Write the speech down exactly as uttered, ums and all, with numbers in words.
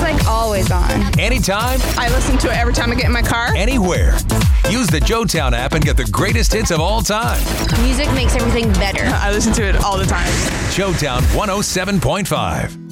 like always on. Anytime. I listen to it every time I get in my car. Anywhere. Use the Joetown app and get the greatest hits of all time. Music makes everything better. I listen to it all the time. Joetown one oh seven point five.